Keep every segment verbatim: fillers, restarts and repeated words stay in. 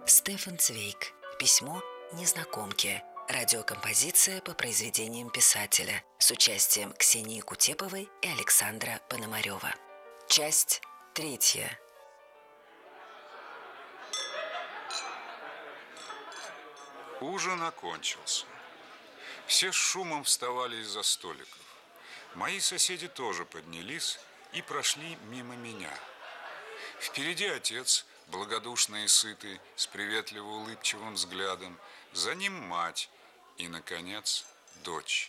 Стефан Цвейг. Письмо незнакомке. Радиокомпозиция по произведениям писателя с участием Ксении Кутеповой и Александра Пономарева. Часть третья. Ужин окончился. Все с шумом вставали из-за столиков. Мои соседи тоже поднялись и прошли мимо меня. Впереди отец, благодушный и сытый, с приветливо улыбчивым взглядом. За ним мать и, наконец, дочь.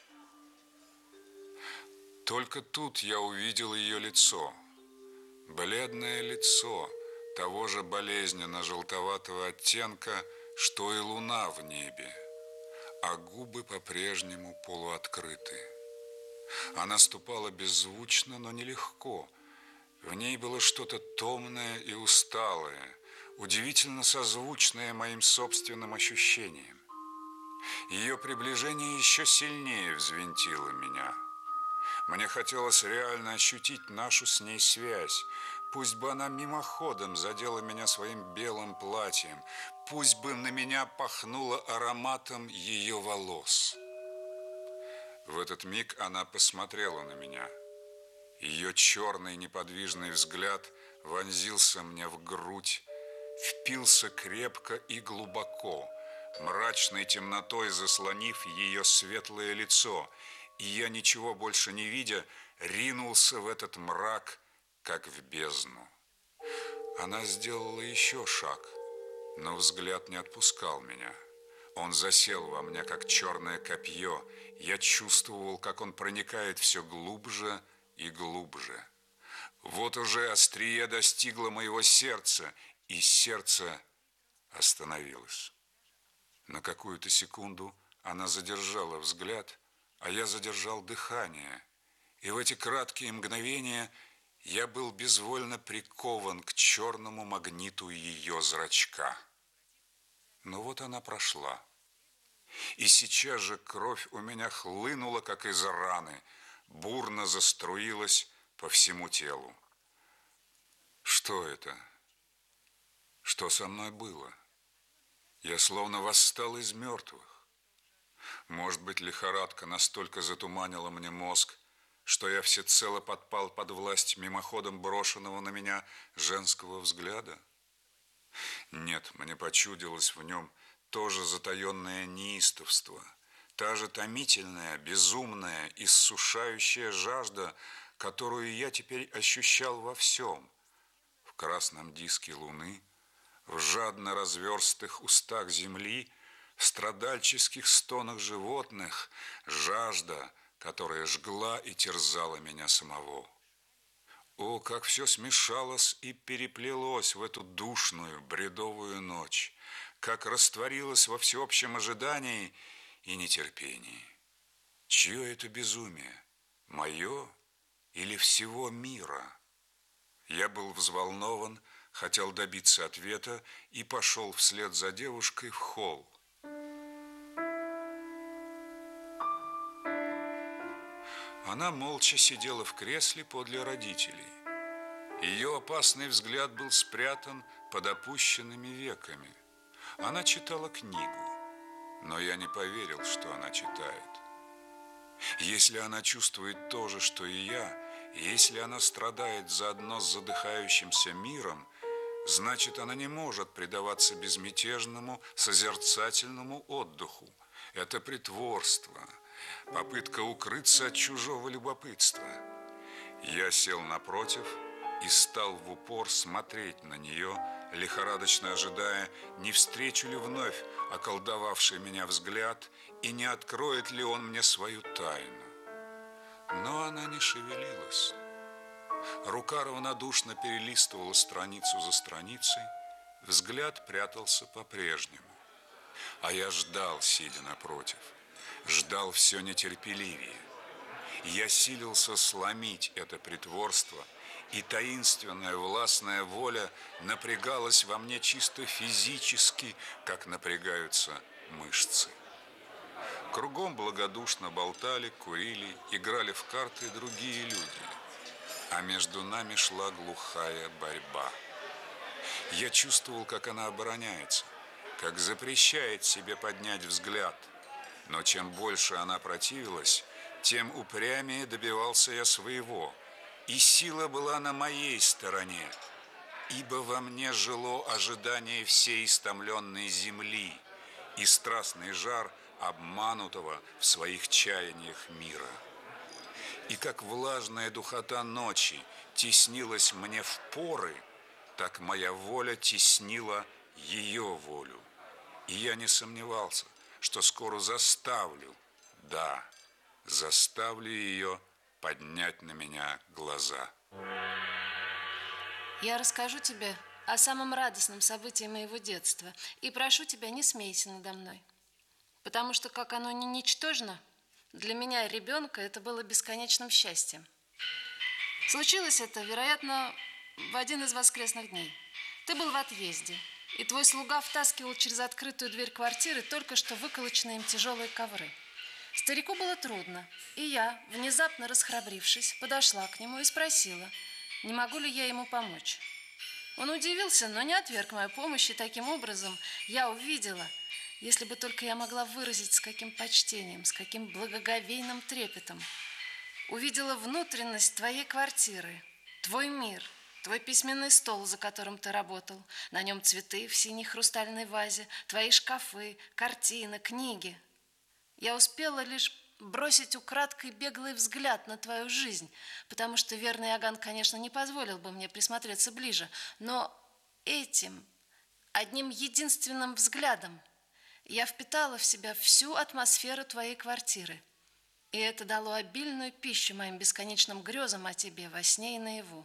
Только тут я увидел ее лицо. Бледное лицо того же болезненно-желтоватого оттенка, что и луна в небе, а губы по-прежнему полуоткрыты. Она ступала беззвучно, но нелегко. В ней было что-то томное и усталое, удивительно созвучное моим собственным ощущениям. Ее приближение еще сильнее взвинтило меня. Мне хотелось реально ощутить нашу с ней связь. Пусть бы она мимоходом задела меня своим белым платьем, пусть бы на меня пахнуло ароматом ее волос. В этот миг она посмотрела на меня. Ее черный неподвижный взгляд вонзился мне в грудь, впился крепко и глубоко, мрачной темнотой заслонив ее светлое лицо, и я, ничего больше не видя, ринулся в этот мрак, как в бездну. Она сделала еще шаг, но взгляд не отпускал меня. Он засел во мне, как черное копье. Я чувствовал, как он проникает все глубже и глубже. Вот уже острие достигло моего сердца, и сердце остановилось. На какую-то секунду она задержала взгляд, а я задержал дыхание. И в эти краткие мгновения я был безвольно прикован к черному магниту ее зрачка. Но вот она прошла. И сейчас же кровь у меня хлынула, как из раны, бурно заструилась по всему телу. Что это? Что со мной было? Я словно восстал из мертвых. Может быть, лихорадка настолько затуманила мне мозг, что я всецело подпал под власть мимоходом брошенного на меня женского взгляда? Нет, мне почудилось в нем тоже затаенное неистовство, та же томительная, безумная, иссушающая жажда, которую я теперь ощущал во всем. В красном диске луны, в жадно разверстых устах земли, в страдальческих стонах животных, жажда, которая жгла и терзала меня самого. О, как все смешалось и переплелось в эту душную, бредовую ночь, как растворилось во всеобщем ожидании и нетерпении. Чье это безумие? Мое или всего мира? Я был взволнован, хотел добиться ответа и пошел вслед за девушкой в холл. Она молча сидела в кресле подле родителей. Ее опасный взгляд был спрятан под опущенными веками. Она читала книгу, но я не поверил, что она читает. Если она чувствует то же, что и я, и если она страдает заодно с задыхающимся миром, значит, она не может предаваться безмятежному, созерцательному отдыху. Это притворство, попытка укрыться от чужого любопытства. Я сел напротив и стал в упор смотреть на нее, лихорадочно ожидая, не встречу ли вновь околдовавший меня взгляд и не откроет ли он мне свою тайну. Но она не шевелилась. Рука равнодушно перелистывала страницу за страницей, взгляд прятался по-прежнему. А я ждал, сидя напротив, ждал все нетерпеливее. Я силился сломить это притворство, и таинственная властная воля напрягалась во мне чисто физически, как напрягаются мышцы. Кругом благодушно болтали, курили, играли в карты другие люди, а между нами шла глухая борьба. Я чувствовал, как она обороняется, как запрещает себе поднять взгляд. Но чем больше она противилась, тем упрямее добивался я своего. И сила была на моей стороне, ибо во мне жило ожидание всей истомленной земли и страстный жар обманутого в своих чаяниях мира. И как влажная духота ночи теснилась мне в поры, так моя воля теснила ее волю. И я не сомневался, что скоро заставлю, да, заставлю ее поднять на меня глаза. Я расскажу тебе о самом радостном событии моего детства и прошу тебя, не смейся надо мной, потому что, как оно не ничтожно, для меня, ребенка, это было бесконечным счастьем. Случилось это, вероятно, в один из воскресных дней. Ты был в отъезде, и твой слуга втаскивал через открытую дверь квартиры только что выколоченные им тяжелые ковры. Старику было трудно, и я, внезапно расхрабрившись, подошла к нему и спросила, не могу ли я ему помочь. Он удивился, но не отверг мою помощь, и таким образом я увидела, если бы только я могла выразить, с каким почтением, с каким благоговейным трепетом, увидела внутренность твоей квартиры, твой мир, твой письменный стол, за которым ты работал, на нем цветы в синей хрустальной вазе, твои шкафы, картины, книги. Я успела лишь бросить украдкой беглый взгляд на твою жизнь, потому что верный Иоганн, конечно, не позволил бы мне присмотреться ближе, но этим, одним единственным взглядом, я впитала в себя всю атмосферу твоей квартиры, и это дало обильную пищу моим бесконечным грезам о тебе во сне и наяву.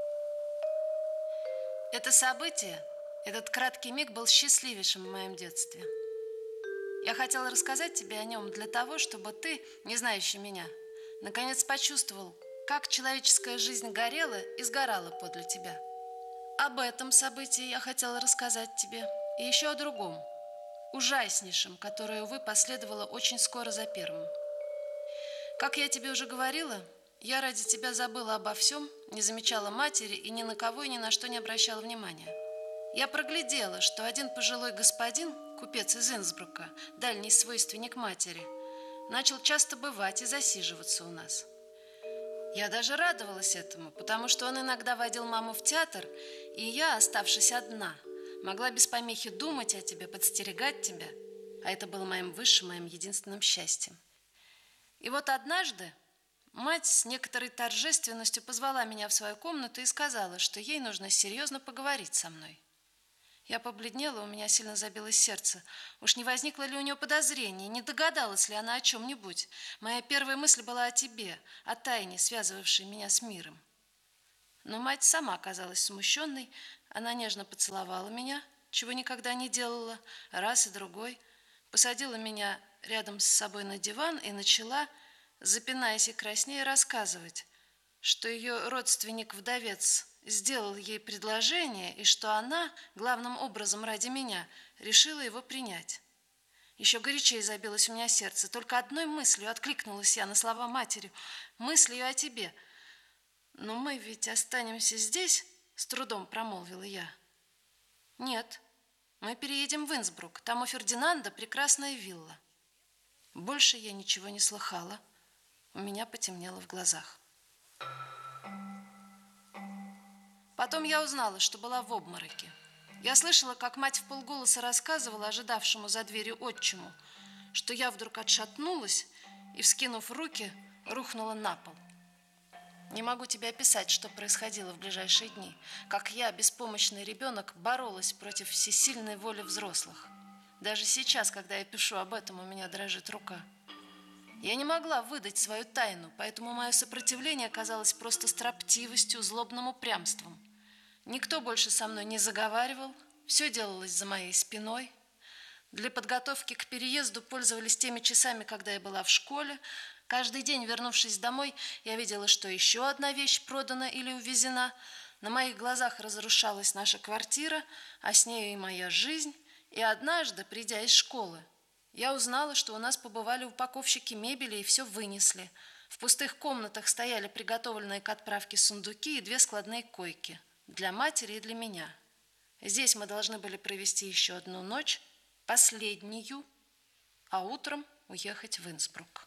Это событие, этот краткий миг был счастливейшим в моем детстве. Я хотела рассказать тебе о нем для того, чтобы ты, не знающий меня, наконец почувствовал, как человеческая жизнь горела и сгорала подле тебя. Об этом событии я хотела рассказать тебе и еще о другом, ужаснейшем, которое, увы, последовало очень скоро за первым. Как я тебе уже говорила, я ради тебя забыла обо всем, не замечала матери и ни на кого и ни на что не обращала внимания. Я проглядела, что один пожилой господин, купец из Инсбрука, дальний свойственник матери, начал часто бывать и засиживаться у нас. Я даже радовалась этому, потому что он иногда водил маму в театр, и я, оставшись одна, могла без помехи думать о тебе, подстерегать тебя, а это было моим высшим, моим единственным счастьем. И вот однажды мать с некоторой торжественностью позвала меня в свою комнату и сказала, что ей нужно серьезно поговорить со мной. Я побледнела, у меня сильно забилось сердце. Уж не возникло ли у нее подозрений, не догадалась ли она о чем-нибудь? Моя первая мысль была о тебе, о тайне, связывавшей меня с миром. Но мать сама оказалась смущенной. Она нежно поцеловала меня, чего никогда не делала, раз и другой, посадила меня рядом с собой на диван и начала, запинаясь и краснея, рассказывать, что ее родственник-вдовец сделал ей предложение, и что она, главным образом ради меня, решила его принять. Еще горячее забилось у меня сердце. Только одной мыслью откликнулась я на слова матери, мыслью о тебе. «Но мы ведь останемся здесь?» — с трудом промолвила я. «Нет, мы переедем в Инсбрук. Там у Фердинанда прекрасная вилла». Больше я ничего не слыхала. У меня потемнело в глазах. Потом я узнала, что была в обмороке. Я слышала, как мать вполголоса рассказывала ожидавшему за дверью отчиму, что я вдруг отшатнулась и, вскинув руки, рухнула на пол. Не могу тебе описать, что происходило в ближайшие дни, как я, беспомощный ребенок, боролась против всесильной воли взрослых. Даже сейчас, когда я пишу об этом, у меня дрожит рука. Я не могла выдать свою тайну, поэтому мое сопротивление казалось просто строптивостью, злобным упрямством. Никто больше со мной не заговаривал, все делалось за моей спиной. Для подготовки к переезду пользовались теми часами, когда я была в школе. Каждый день, вернувшись домой, я видела, что еще одна вещь продана или увезена. На моих глазах разрушалась наша квартира, а с нею и моя жизнь. И однажды, придя из школы, я узнала, что у нас побывали упаковщики мебели и все вынесли. В пустых комнатах стояли приготовленные к отправке сундуки и две складные койки для матери и для меня. Здесь мы должны были провести еще одну ночь, последнюю, а утром уехать в Инсбрук.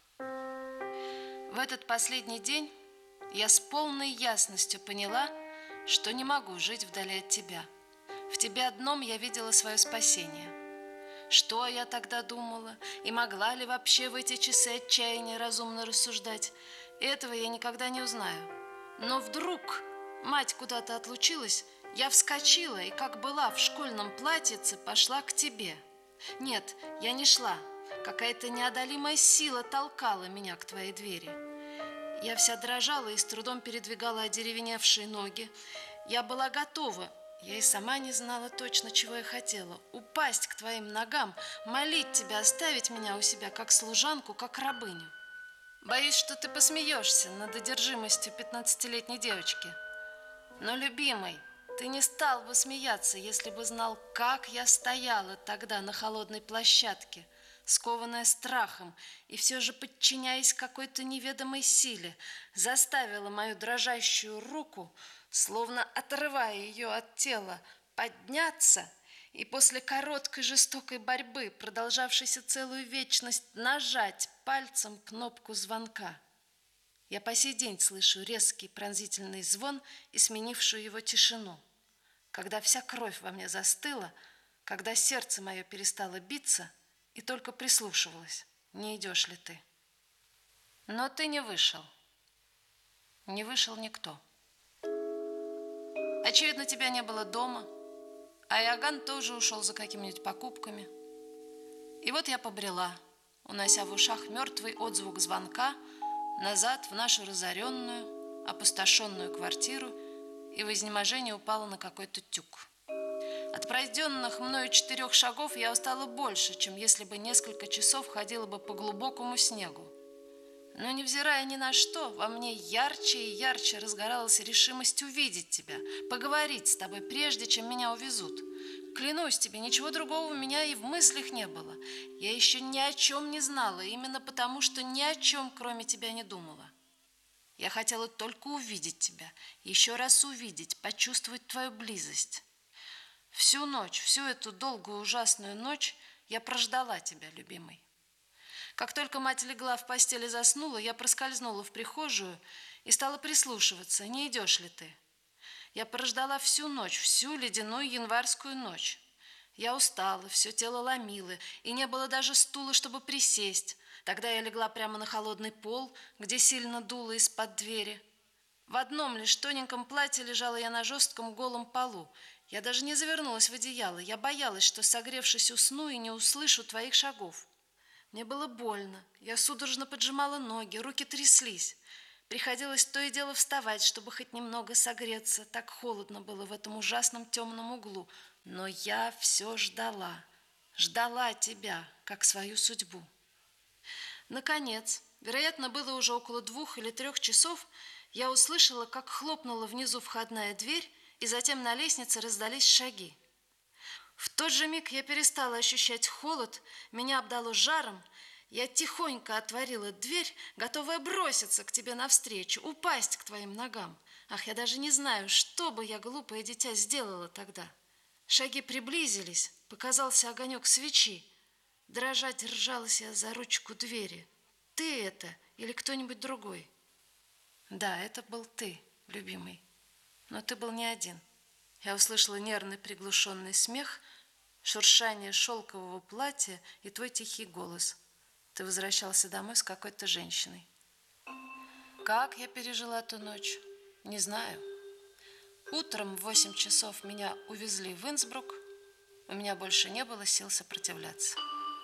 В этот последний день я с полной ясностью поняла, что не могу жить вдали от тебя. В тебе одном я видела свое спасение. Что я тогда думала, и могла ли вообще в эти часы отчаяния разумно рассуждать, этого я никогда не узнаю. Но вдруг мать куда-то отлучилась, я вскочила и, как была в школьном платьице, пошла к тебе. Нет, я не шла. Какая-то неодолимая сила толкала меня к твоей двери. Я вся дрожала и с трудом передвигала одеревеневшие ноги. Я была готова, я и сама не знала точно, чего я хотела. Упасть к твоим ногам, молить тебя оставить меня у себя как служанку, как рабыню. Боюсь, что ты посмеешься над одержимостью пятнадцатилетней девочки. Но, любимый, ты не стал бы смеяться, если бы знал, как я стояла тогда на холодной площадке, скованная страхом, и все же, подчиняясь какой-то неведомой силе, заставила мою дрожащую руку, словно отрывая ее от тела, подняться и после короткой жестокой борьбы, продолжавшейся целую вечность, нажать пальцем кнопку звонка. Я по сей день слышу резкий пронзительный звон и сменившую его тишину. Когда вся кровь во мне застыла, когда сердце мое перестало биться, и только прислушивалась, не идешь ли ты. Но ты не вышел. Не вышел никто. Очевидно, тебя не было дома, а Иоганн тоже ушел за какими-нибудь покупками. И вот я побрела, унося в ушах мертвый отзвук звонка, назад в нашу разоренную, опустошенную квартиру, и в изнеможении упала на какой-то тюк. От пройденных мною четырех шагов я устала больше, чем если бы несколько часов ходила бы по глубокому снегу. Но, невзирая ни на что, во мне ярче и ярче разгоралась решимость увидеть тебя, поговорить с тобой, прежде чем меня увезут. Клянусь тебе, ничего другого у меня и в мыслях не было. Я еще ни о чем не знала, именно потому, что ни о чем, кроме тебя, не думала. Я хотела только увидеть тебя, еще раз увидеть, почувствовать твою близость. Всю ночь, всю эту долгую ужасную ночь я прождала тебя, любимый. Как только мать легла в постель и заснула, я проскользнула в прихожую и стала прислушиваться, не идешь ли ты. Я прождала всю ночь, всю ледяную январскую ночь. Я устала, все тело ломило, и не было даже стула, чтобы присесть. Тогда я легла прямо на холодный пол, где сильно дуло из-под двери. В одном лишь тоненьком платье лежала я на жестком голом полу. Я даже не завернулась в одеяло. Я боялась, что, согревшись, усну и не услышу твоих шагов. Мне было больно. Я судорожно поджимала ноги, руки тряслись. Приходилось то и дело вставать, чтобы хоть немного согреться. Так холодно было в этом ужасном темном углу. Но я все ждала. Ждала тебя, как свою судьбу. Наконец, вероятно, было уже около двух или трех часов, я услышала, как хлопнула внизу входная дверь, и затем на лестнице раздались шаги. В тот же миг я перестала ощущать холод, меня обдало жаром. Я тихонько отворила дверь, готовая броситься к тебе навстречу, упасть к твоим ногам. Ах, я даже не знаю, что бы я, глупое дитя, сделала тогда. Шаги приблизились, показался огонек свечи. Дрожа держалась я за ручку двери. Ты это или кто-нибудь другой? Да, это был ты, любимый. Но ты был не один. Я услышала нервный приглушенный смех, шуршание шелкового платья и твой тихий голос. Ты возвращался домой с какой-то женщиной. Как я пережила ту ночь, не знаю. Утром в восемь часов меня увезли в Инсбрук. У меня больше не было сил сопротивляться.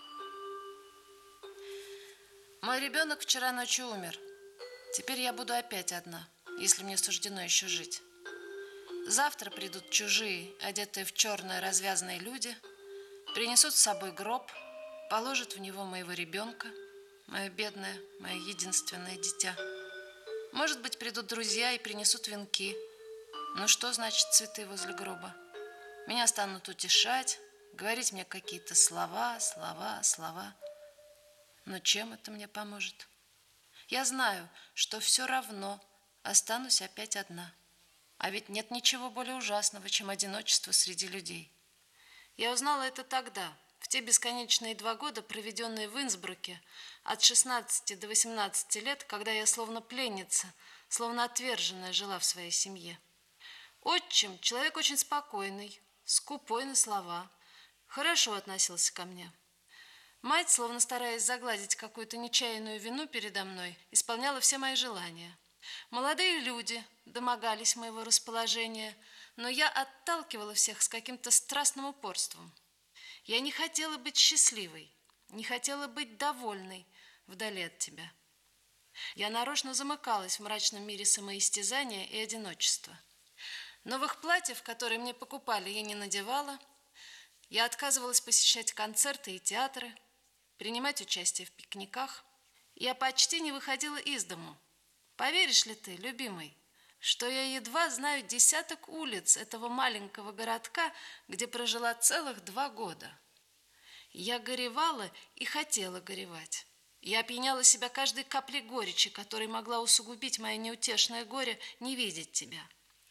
Мой ребенок вчера ночью умер. Теперь я буду опять одна, если мне суждено еще жить. Завтра придут чужие, одетые в черное развязанные люди, принесут с собой гроб, положат в него моего ребенка, мое бедное, мое единственное дитя. Может быть, придут друзья и принесут венки. Ну что значит цветы возле гроба? Меня станут утешать, говорить мне какие-то слова, слова, слова. Но чем это мне поможет? Я знаю, что все равно останусь опять одна. А ведь нет ничего более ужасного, чем одиночество среди людей. Я узнала это тогда, в те бесконечные два года, проведенные в Инсбруке, от шестнадцати до восемнадцати лет, когда я словно пленница, словно отверженная жила в своей семье. Отчим – человек очень спокойный, скупой на слова, хорошо относился ко мне. Мать, словно стараясь загладить какую-то нечаянную вину передо мной, исполняла все мои желания. Молодые люди домогались моего расположения, но я отталкивала всех с каким-то страстным упорством. Я не хотела быть счастливой, не хотела быть довольной вдали от тебя. Я нарочно замыкалась в мрачном мире самоистязания и одиночества. Новых платьев, которые мне покупали, я не надевала. Я отказывалась посещать концерты и театры, принимать участие в пикниках. Я почти не выходила из дому. Поверишь ли ты, любимый, что я едва знаю десяток улиц этого маленького городка, где прожила целых два года? Я горевала и хотела горевать. Я опьяняла себя каждой каплей горечи, которая могла усугубить мое неутешное горе не видеть тебя.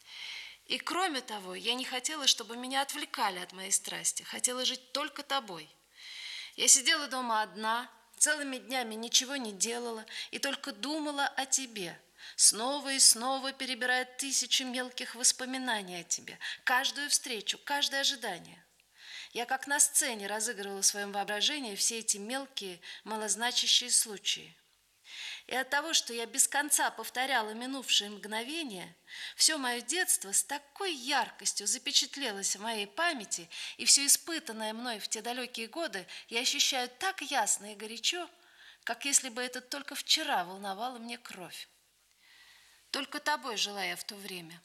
И кроме того, я не хотела, чтобы меня отвлекали от моей страсти, хотела жить только тобой. Я сидела дома одна, целыми днями ничего не делала и только думала о тебе, снова и снова перебирая тысячи мелких воспоминаний о тебе, каждую встречу, каждое ожидание. Я как на сцене разыгрывала в своем воображении все эти мелкие, малозначащие случаи. И от того, что я без конца повторяла минувшие мгновения, все мое детство с такой яркостью запечатлелось в моей памяти, и все испытанное мной в те далекие годы я ощущаю так ясно и горячо, как если бы это только вчера волновало мне кровь. Только тобой жила я в то время.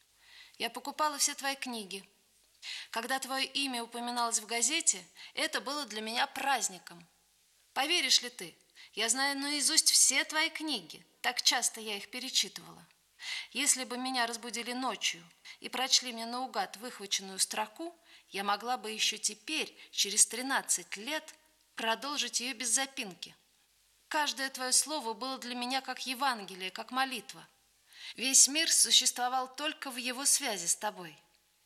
Я покупала все твои книги. Когда твое имя упоминалось в газете, это было для меня праздником. Поверишь ли ты, я знаю наизусть все твои книги, так часто я их перечитывала. Если бы меня разбудили ночью и прочли мне наугад выхваченную строку, я могла бы еще теперь, через тринадцать лет, продолжить ее без запинки. Каждое твое слово было для меня как Евангелие, как молитва. Весь мир существовал только в его связи с тобой.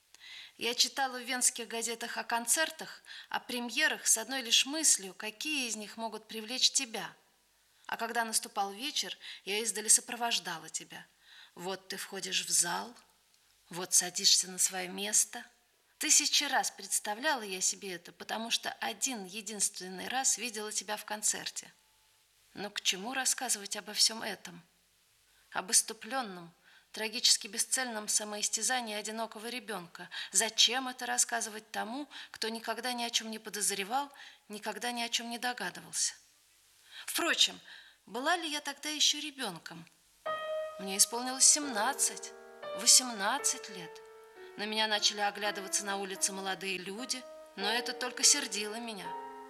Я читала в венских газетах о концертах, о премьерах с одной лишь мыслью, какие из них могут привлечь тебя. А когда наступал вечер, я издали сопровождала тебя. Вот ты входишь в зал, вот садишься на свое место. Тысячи раз представляла я себе это, потому что один единственный раз видела тебя в концерте. Но к чему рассказывать обо всем этом? Об иступленном, трагически бесцельном самоистязании одинокого ребенка. Зачем это рассказывать тому, кто никогда ни о чем не подозревал, никогда ни о чем не догадывался? Впрочем, была ли я тогда еще ребенком? Мне исполнилось семнадцать, восемнадцать лет. На меня начали оглядываться на улице молодые люди, но это только сердило меня.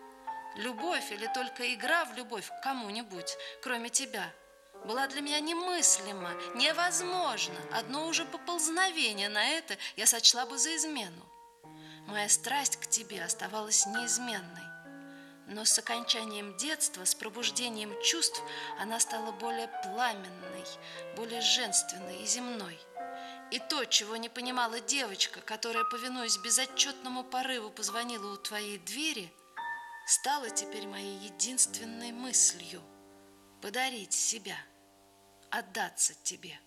Любовь или только игра в любовь к кому-нибудь, кроме тебя, была для меня немыслима, невозможно. Одно уже поползновение на это я сочла бы за измену. Моя страсть к тебе оставалась неизменной. Но с окончанием детства, с пробуждением чувств, она стала более пламенной, более женственной и земной. И то, чего не понимала девочка, которая, повинуясь безотчетному порыву, позвонила у твоей двери, стало теперь моей единственной мыслью – подарить себя, отдаться тебе.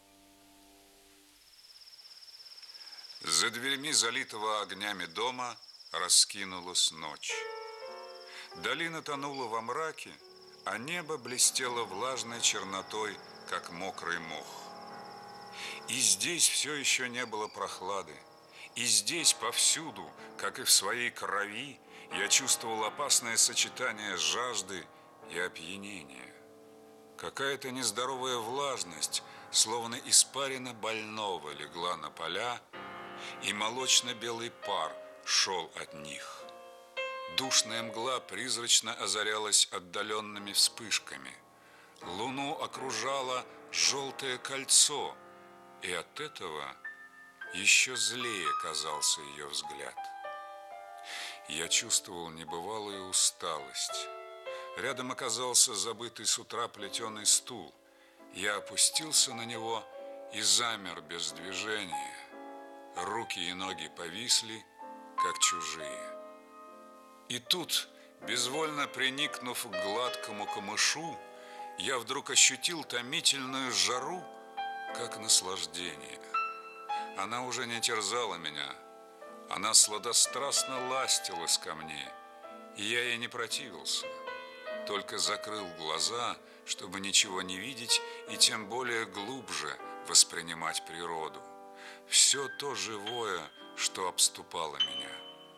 За дверьми залитого огнями дома раскинулась ночь. Долина тонула во мраке, а небо блестело влажной чернотой, как мокрый мох. И здесь все еще не было прохлады. И здесь повсюду, как и в своей крови, я чувствовал опасное сочетание жажды и опьянения. Какая-то нездоровая влажность, словно испарина больного, легла на поля, и молочно-белый пар шел от них. Душная мгла призрачно озарялась отдаленными вспышками. Луну окружало желтое кольцо, и от этого еще злее казался ее взгляд. Я чувствовал небывалую усталость. Рядом оказался забытый с утра плетеный стул. Я опустился на него и замер без движения. Руки и ноги повисли, как чужие. И тут, безвольно приникнув к гладкому камышу, я вдруг ощутил томительную жару, как наслаждение. Она уже не терзала меня, она сладострастно ластилась ко мне, и я ей не противился, только закрыл глаза, чтобы ничего не видеть и тем более глубже воспринимать природу, все то живое, что обступало меня.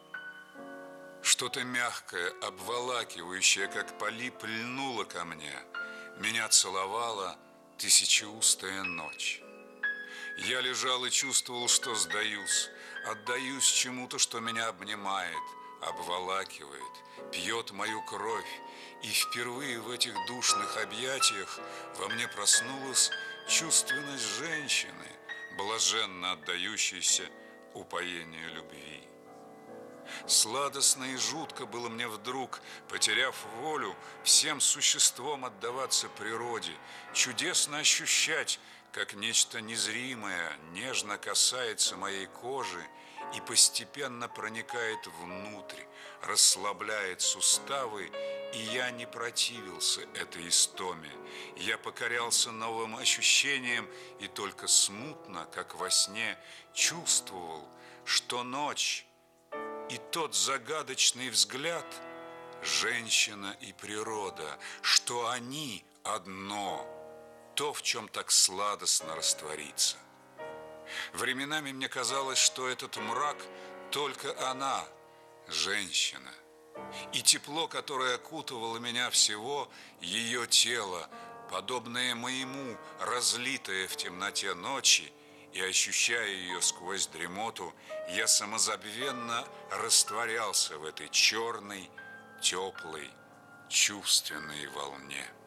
Что-то мягкое, обволакивающее, как полип, льнуло ко мне. Меня целовала тысячеустая ночь. Я лежал и чувствовал, что сдаюсь, отдаюсь чему-то, что меня обнимает, обволакивает, пьет мою кровь. И впервые в этих душных объятиях во мне проснулась чувственность женщины, блаженно отдающейся упоению любви. Сладостно и жутко было мне вдруг, потеряв волю, всем существом отдаваться природе, чудесно ощущать, как нечто незримое нежно касается моей кожи и постепенно проникает внутрь, расслабляет суставы, и я не противился этой истоме. Я покорялся новым ощущениям и только смутно, как во сне, чувствовал, что ночь и тот загадочный взгляд – женщина и природа, что они одно, то, в чем так сладостно раствориться. Временами мне казалось, что этот мрак – только она, женщина. И тепло, которое окутывало меня всего, ее тело, подобное моему, разлитое в темноте ночи, и, ощущая ее сквозь дремоту, я самозабвенно растворялся в этой черной, теплой, чувственной волне.